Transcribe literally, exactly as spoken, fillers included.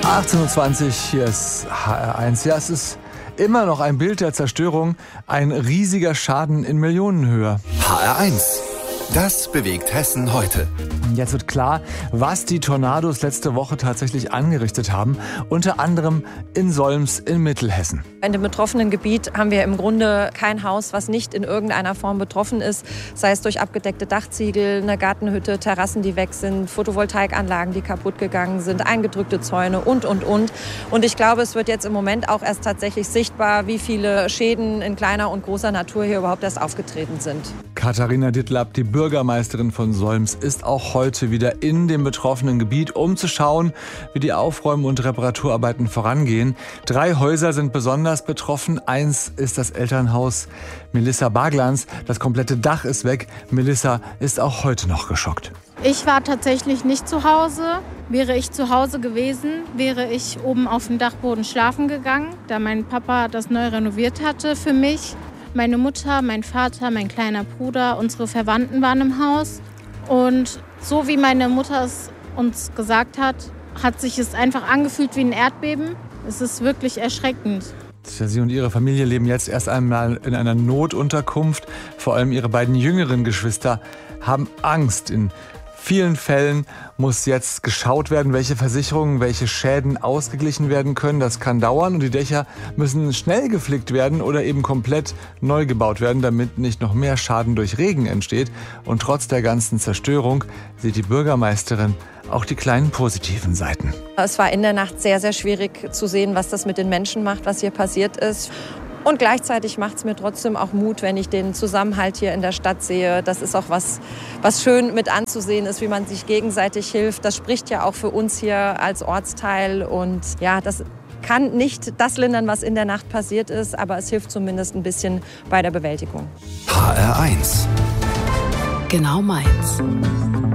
achtzehn Uhr zwanzig, hier ist H R eins. Ja, es ist immer noch ein Bild der Zerstörung, ein riesiger Schaden in Millionenhöhe. H R eins. Das bewegt Hessen heute. Jetzt wird klar, was die Tornados letzte Woche tatsächlich angerichtet haben. Unter anderem in Solms in Mittelhessen. In dem betroffenen Gebiet haben wir im Grunde kein Haus, was nicht in irgendeiner Form betroffen ist. Sei es durch abgedeckte Dachziegel, eine Gartenhütte, Terrassen, die weg sind, Photovoltaikanlagen, die kaputt gegangen sind, eingedrückte Zäune und, und, und. Und ich glaube, es wird jetzt im Moment auch erst tatsächlich sichtbar, wie viele Schäden in kleiner und großer Natur hier überhaupt erst aufgetreten sind. Katharina Dittlab, die Bürgermeisterin von Solms, ist auch heute wieder in dem betroffenen Gebiet, um zu schauen, wie die Aufräumen- und Reparaturarbeiten vorangehen. Drei Häuser sind besonders betroffen. Eins ist das Elternhaus Melissa Baglans. Das komplette Dach ist weg. Melissa ist auch heute noch geschockt. Ich war tatsächlich nicht zu Hause. Wäre ich zu Hause gewesen, wäre ich oben auf dem Dachboden schlafen gegangen, da mein Papa das neu renoviert hatte für mich. Meine Mutter, mein Vater, mein kleiner Bruder, unsere Verwandten waren im Haus. Und so wie meine Mutter es uns gesagt hat, hat sich es einfach angefühlt wie ein Erdbeben. Es ist wirklich erschreckend. Sie und ihre Familie leben jetzt erst einmal in einer Notunterkunft. Vor allem ihre beiden jüngeren Geschwister haben Angst. In vielen Fällen muss jetzt geschaut werden, welche Versicherungen, welche Schäden ausgeglichen werden können. Das kann dauern und die Dächer müssen schnell geflickt werden oder eben komplett neu gebaut werden, damit nicht noch mehr Schaden durch Regen entsteht. Und trotz der ganzen Zerstörung sieht die Bürgermeisterin auch die kleinen positiven Seiten. Es war in der Nacht sehr, sehr schwierig zu sehen, was das mit den Menschen macht, was hier passiert ist. Und gleichzeitig macht es mir trotzdem auch Mut, wenn ich den Zusammenhalt hier in der Stadt sehe. Das ist auch was, was schön mit anzusehen ist, wie man sich gegenseitig hilft. Das spricht ja auch für uns hier als Ortsteil. Und ja, das kann nicht das lindern, was in der Nacht passiert ist, aber es hilft zumindest ein bisschen bei der Bewältigung. H R eins. Genau meins.